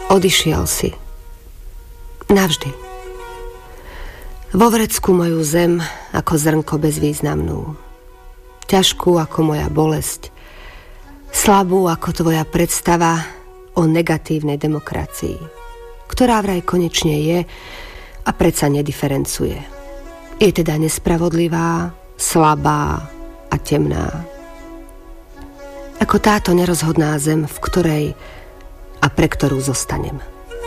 Odišiel si. Navždy. Vo vrecku moju zem ako zrnko bezvýznamnú. Ťažkú ako moja bolesť. Slabú ako tvoja predstava o negatívnej demokracii, ktorá vraj konečne je a predsa nediferencuje. Je teda nespravodlivá, slabá a temná. Ako táto nerozhodná zem, v ktorej a pre ktorú zostanem.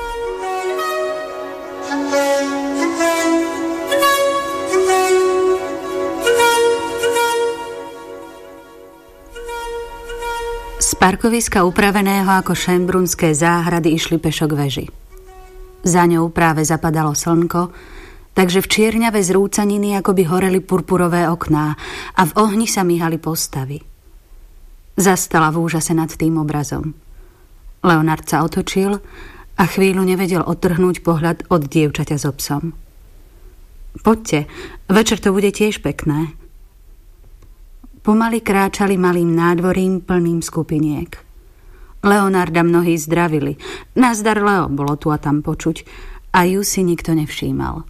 Z parkoviska upraveného ako šembrunské záhrady išli pešo k veži. Za ňou práve zapadalo slnko, takže v čierňave zrúcaniny akoby horeli purpurové okná a v ohni sa míhali postavy. Zastala v úžase nad tým obrazom. Leonard sa otočil a chvíľu nevedel odtrhnúť pohľad od dievčaťa so psom. Poďte, večer to bude tiež pekné. Pomaly kráčali malým nádvorím plným skupiniek. Leonarda mnohí zdravili. Nazdar, Leo, bolo tu a tam počuť a ju si nikto nevšímal.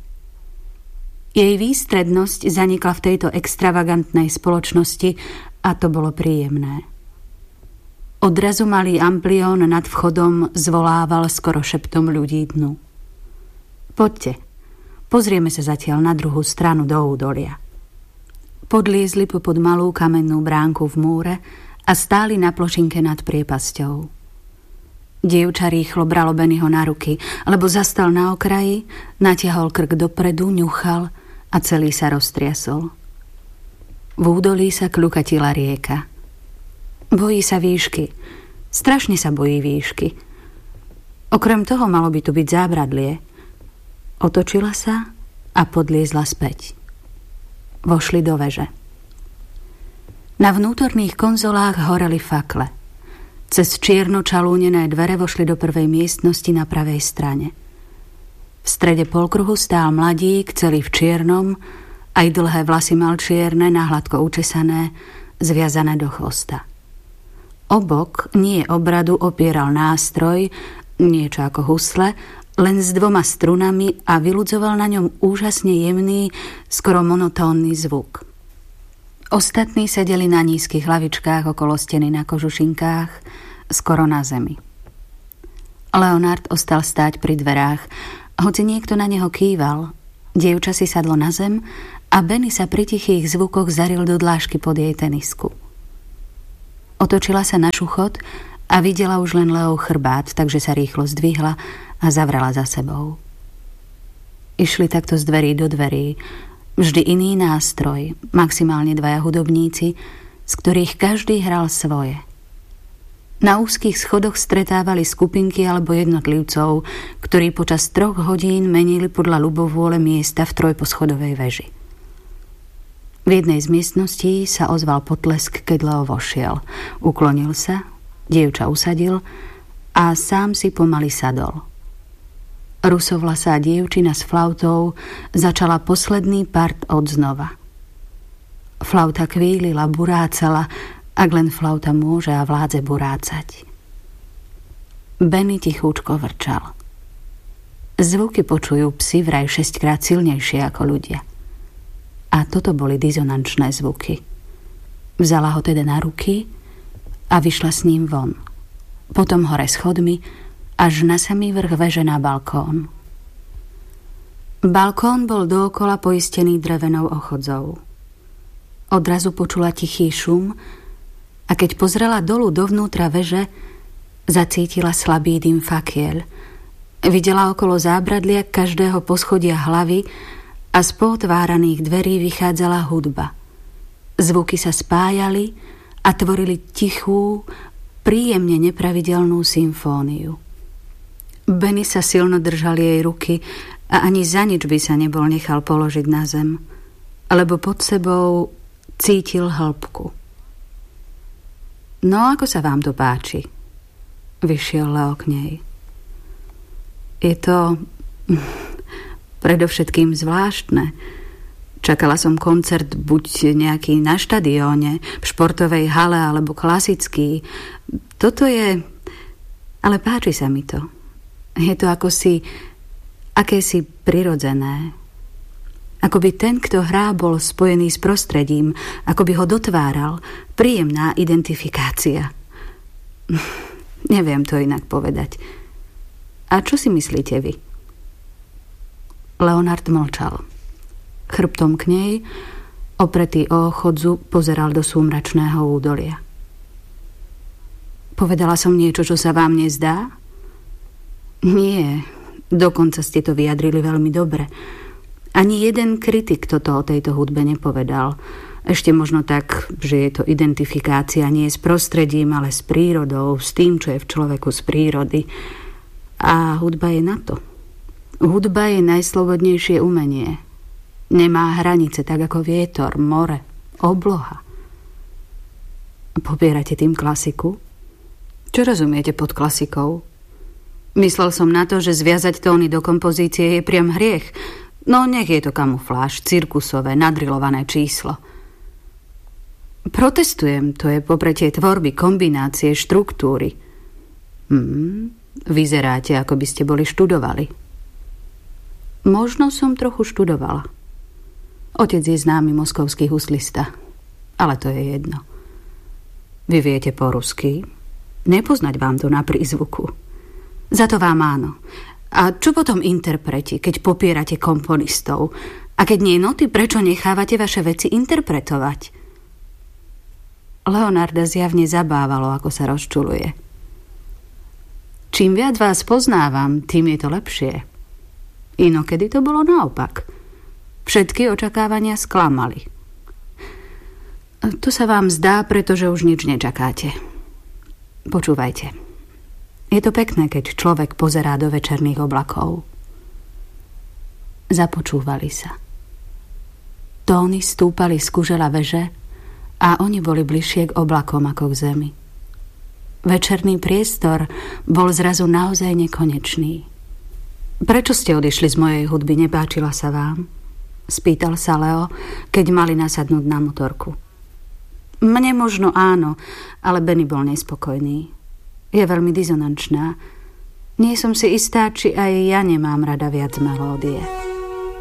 Jej výstrednosť zanikla v tejto extravagantnej spoločnosti a to bolo príjemné. Odrazu malý amplión nad vchodom zvolával skoro šeptom ľudí dnu. Poďte, pozrieme sa zatiaľ na druhú stranu do údolia. Podliezli popod malú kamennú bránku v múre a stáli na plošinke nad priepasťou. Dievča rýchlo bralo Bennyho na ruky, lebo zastal na okraji, natiahol krk dopredu, ňuchal a celý sa roztriasol. V údolí sa kľukatila rieka. Bojí sa výšky. Strašne sa bojí výšky. Okrem toho malo by tu byť zábradlie. Otočila sa a podliezla späť. Vošli do veže. Na vnútorných konzolách horeli fakle. Cez čierno čalúnené dvere vošli do prvej miestnosti na pravej strane. V strede polkruhu stál mladík, celý v čiernom, aj dlhé vlasy mal čierne, nahladko učesané, zviazané do chvosta. Obok, nie obradu, opieral nástroj, niečo ako husle, len s 2 strunami a vyľudzoval na ňom úžasne jemný, skoro monotónny zvuk. Ostatní sedeli na nízkych hlavičkách okolo steny na kožušinkách, skoro na zemi. Leonard ostal stáť pri dverách, hoci niekto na neho kýval. Dievča si sadlo na zem a Benny sa pri tichých zvukoch zaril do dlášky pod jej tenisku. Otočila sa na šuchot a videla už len Leov chrbát, takže sa rýchlo zdvihla a zavrela za sebou. Išli takto z dverí do dverí, vždy iný nástroj, maximálne 2 hudobníci, z ktorých každý hral svoje. Na úzkých schodoch stretávali skupinky alebo jednotlivcov, ktorí počas 3 hodín menili podľa ľubovôle miesta v trojposchodovej veži. V jednej z miestností sa ozval potlesk, keď Leo vošiel. Uklonil sa, dievča usadil a sám si pomaly sadol. Rusovlasá dievčina s flautou začala posledný part od znova. Flauta kvílila, burácala, ak len flauta môže a vládze burácať. Benny tichúčko vrčal. Zvuky počujú psi vraj 6-krát silnejšie ako ľudia. A toto boli dizonančné zvuky. Vzala ho teda na ruky a vyšla s ním von. Potom hore schodmi, až na samý vrch veže na balkón. Balkón bol dookola poistený drevenou ochodzou. Odrazu počula tichý šum a keď pozrela dolu dovnútra veže, zacítila slabý dym fakiel. Videla okolo zábradlia každého poschodia hlavy a z pootváraných dverí vychádzala hudba. Zvuky sa spájali a tvorili tichú, príjemne nepravidelnú symfóniu. Benny sa silno držal jej ruky a ani za nič by sa nebol nechal položiť na zem, lebo pod sebou cítil hĺbku. No, ako sa vám to páči? Vyšiel Leo k nej. Je to predovšetkým zvláštne. Čakala som koncert buď nejaký na štadióne, v športovej hale alebo klasický. Toto je... Ale páči sa mi to. Je to akési prirodzené. Ako by ten, kto hrá, bol spojený s prostredím, ako by ho dotváral. Príjemná identifikácia. Neviem to inak povedať. A čo si myslíte vy? Leonard mlčal. Chrbtom k nej, opretý o chodzu, pozeral do súmračného údolia. Povedala som niečo, čo sa vám nezdá? Nie, dokonca ste to vyjadrili veľmi dobre. Ani jeden kritik toto o tejto hudbe nepovedal. Ešte možno tak, že je to identifikácia nie s prostredím, ale s prírodou, s tým, čo je v človeku z prírody. A hudba je na to. Hudba je najslobodnejšie umenie. Nemá hranice, tak ako vietor, more, obloha. Popierate tým klasiku? Čo rozumiete pod klasikou? Myslel som na to, že zviazať tóny do kompozície je priam hriech. No nech je to kamufláž, cirkusové, nadrilované číslo. Protestujem, to je popretie tvorby, kombinácie, štruktúry. Vyzeráte, ako by ste boli študovali. Možno som trochu študovala. Otec je známy moskovský huslista, ale to je jedno. Vy viete po rusky? Nepoznať vám to na prízvuku. Za to vám áno. A čo potom interpreti, keď popierate komponistov? A keď nie noty, prečo nechávate vaše veci interpretovať? Leonarda zjavne zabávalo, ako sa rozčuluje. Čím viac vás poznávam, tým je to lepšie. Inokedy to bolo naopak. Všetky očakávania sklamali. To sa vám zdá, pretože už nič nečakáte. Počúvajte. Je to pekné, keď človek pozerá do večerných oblakov. Započúvali sa. Tóny stúpali z kužela veže a oni boli bližšie k oblakom ako k zemi. Večerný priestor bol zrazu naozaj nekonečný. Prečo ste odišli z mojej hudby, nepáčila sa vám? Spýtal sa Leo, keď mali nasadnúť na motorku. Mne možno áno, ale Benny bol nespokojný. Je veľmi dizonančná. Nie som si istá, či aj ja nemám rada viac melódie.